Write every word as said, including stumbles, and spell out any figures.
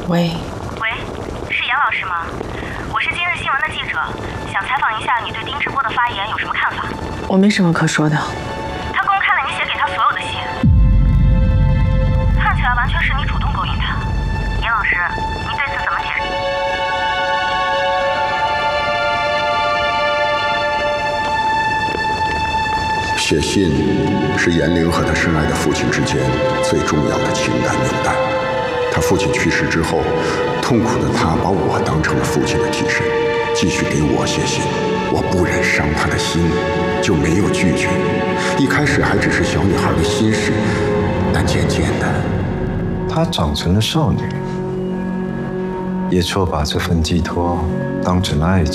喂， 喂，是严老师吗？我是今日新闻的记者，想采访一下你对丁志波的发言有什么看法？ 我没什么可说的。 他公开了你写给他所有的信，看起来完全是你主动勾引他。严老师，你对此怎么解释？ 写信是严玲和他深爱的父亲之间最重要的情感纽带。他父亲去世之后，痛苦的他把我当成了父亲的替身，继续给我写信。我不忍伤他的心，就没有拒绝。一开始还只是小女孩的心事，但渐渐的， 她长成了少女，也错把这份寄托当成爱情。